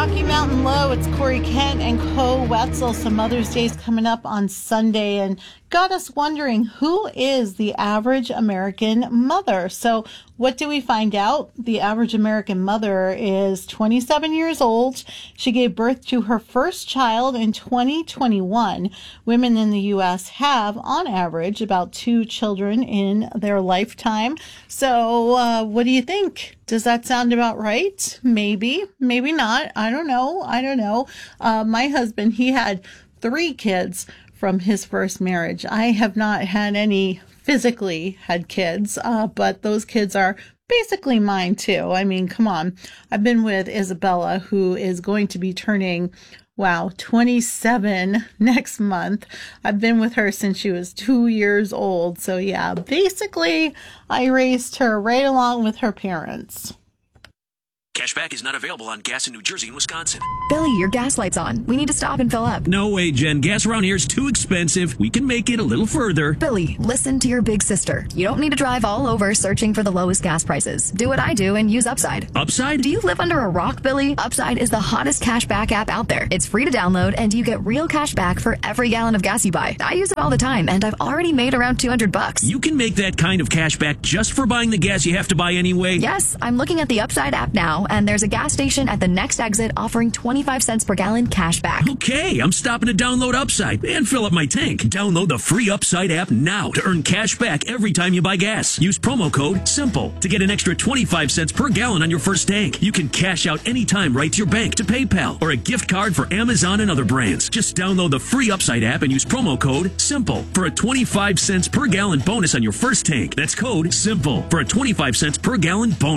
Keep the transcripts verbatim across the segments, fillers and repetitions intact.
Rocky Mountain Low. It's Corey Kent and Co. Wetzel. Some Mother's Day is coming up on Sunday and got us wondering, who is the average American mother? So what do we find out? The average American mother is twenty-seven years old. She gave birth to her first child in twenty twenty-one. Women in the U S have, on average, about two children in their lifetime. So uh, what do you think? Does that sound about right? Maybe, maybe not. I don't know. I don't know. Uh, my husband, he had three kids from his first marriage. I have not had any physically had kids, uh, but those kids are basically mine too. I mean, come on. I've been with Isabella, who is going to be turning, wow, twenty-seven next month. I've been with her since she was two years old. So yeah, basically I raised her right along with her parents. Cashback is not available on gas in New Jersey and Wisconsin. Billy, your gas light's on. We need to stop and fill up. No way, Jen. Gas around here is too expensive. We can make it a little further. Billy, listen to your big sister. You don't need to drive all over searching for the lowest gas prices. Do what I do and use Upside. Upside? Do you live under a rock, Billy? Upside is the hottest cashback app out there. It's free to download, and you get real cash back for every gallon of gas you buy. I use it all the time, and I've already made around two hundred bucks. You can make that kind of cash back just for buying the gas you have to buy anyway? Yes, I'm looking at the Upside app now, and there's a gas station at the next exit offering twenty-five cents per gallon cash back. Okay, I'm stopping to download Upside and fill up my tank. Download the free Upside app now to earn cash back every time you buy gas. Use promo code SIMPLE to get an extra twenty-five cents per gallon on your first tank. You can cash out anytime right to your bank, to PayPal, or a gift card for Amazon and other brands. Just download the free Upside app and use promo code SIMPLE for a twenty-five cents per gallon bonus on your first tank. That's code SIMPLE for a twenty-five cents per gallon bonus.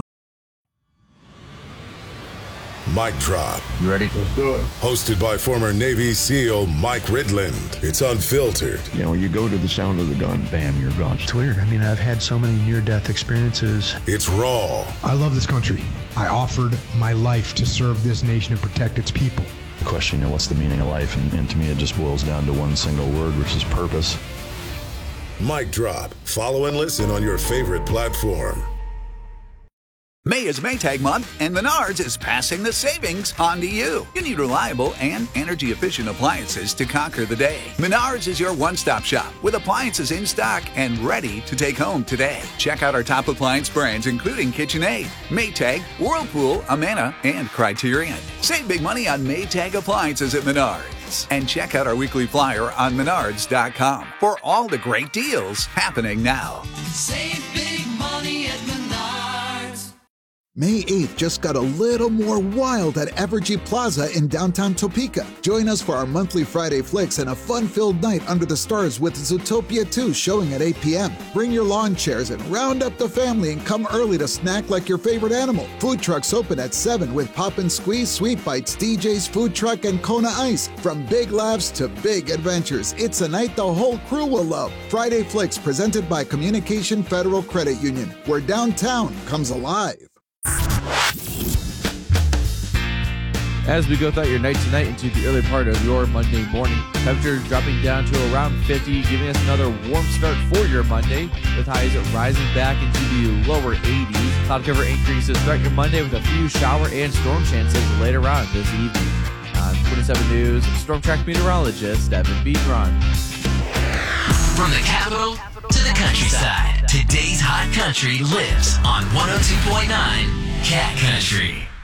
Mic Drop. You ready? Let's do it. Hosted by former Navy SEAL Mike Ridland. It's unfiltered. You know, you go to the sound of the gun, bam, you're gone. It's weird. I mean, I've had so many near-death experiences. It's raw. I love this country. I offered my life to serve this nation and protect its people. The question, you know, what's the meaning of life? And, and to me, it just boils down to one single word, which is purpose. Mic Drop. Follow and listen on your favorite platform. May is Maytag month, and Menards is passing the savings on to you. You need reliable and energy-efficient appliances to conquer the day. Menards is your one-stop shop with appliances in stock and ready to take home today. Check out our top appliance brands, including KitchenAid, Maytag, Whirlpool, Amana, and Criterion. Save big money on Maytag appliances at Menards. And check out our weekly flyer on menards dot com for all the great deals happening now. Save big money at Menards. May eighth just got a little more wild at Evergy Plaza in downtown Topeka. Join us for our monthly Friday flicks and a fun-filled night under the stars with Zootopia two showing at eight p.m. Bring your lawn chairs and round up the family and come early to snack like your favorite animal. Food trucks open at seven with Pop and Squeeze, Sweet Bites, D J's Food Truck, and Kona Ice. From big laughs to big adventures, it's a night the whole crew will love. Friday Flicks presented by Communication Federal Credit Union, where downtown comes alive. As we go throughout your night tonight into the early part of your Monday morning, temperatures dropping down to around fifty, giving us another warm start for your Monday, with highs rising back into the lower eighties. Cloud cover increases throughout your Monday with a few shower and storm chances later on this evening. On twenty-seven News, Storm Track meteorologist Evan Beatron. From the capital to the countryside, today's hot country lives on one oh two point nine Cat Country.